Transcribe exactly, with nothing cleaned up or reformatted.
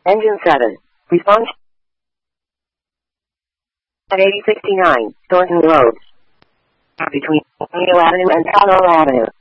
Engine seven. Response at eighty sixty-nine, Thornton Road. Between Neal Avenue and Palo Avenue.